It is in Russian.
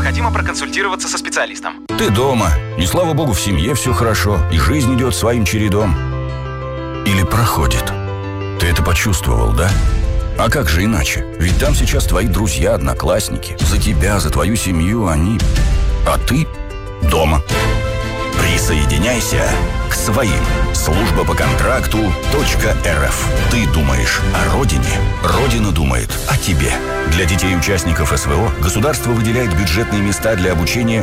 необходимо проконсультироваться со специалистом. Ты дома, и слава богу, в семье все хорошо, и жизнь идет своим чередом. Или проходит. Ты это почувствовал, да? А как же иначе? Ведь там сейчас твои друзья, одноклассники. За тебя, за твою семью они... А ты дома. Присоединяйся к своим. Служба по контракту .рф. Ты думаешь о родине, Родина думает о тебе. Для детей-участников СВО государство выделяет бюджетные места для обучения